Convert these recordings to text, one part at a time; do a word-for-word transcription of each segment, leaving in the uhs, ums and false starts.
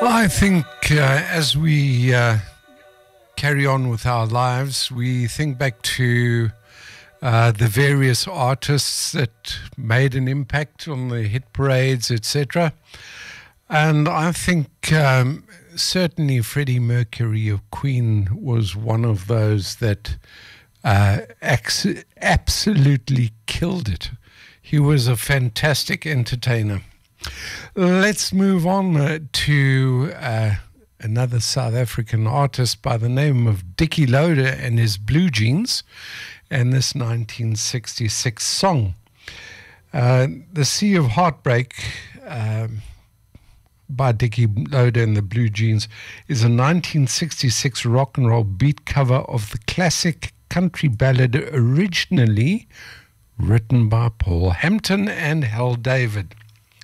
I think uh, as we uh, carry on with our lives, we think back to uh, the various artists that made an impact on the hit parades, et cetera. And I think um, certainly Freddie Mercury of Queen was one of those that uh, ex- absolutely killed it. He was a fantastic entertainer. Let's move on uh, to uh, another South African artist by the name of Dickie Loader and his Blue Jeans and this nineteen sixty-six song. Uh, the Sea of Heartbreak um, by Dickie Loader and the Blue Jeans is a nineteen sixty-six rock and roll beat cover of the classic country ballad originally written by Paul Hampton and Hal David.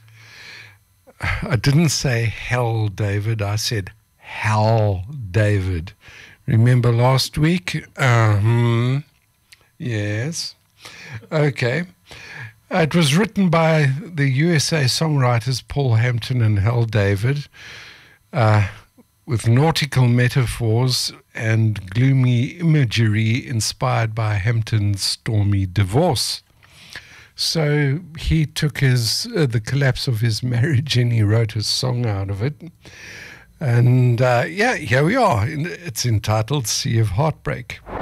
I didn't say Hal David, I said Hal David. Remember last week? Um, yes. Okay. It was written by the U S A songwriters Paul Hampton and Hal David uh, with nautical metaphors and gloomy imagery inspired by Hampton's stormy divorce. So he took his uh, the collapse of his marriage and he wrote a song out of it. And uh, yeah, here we are. It's entitled Sea of Heartbreak.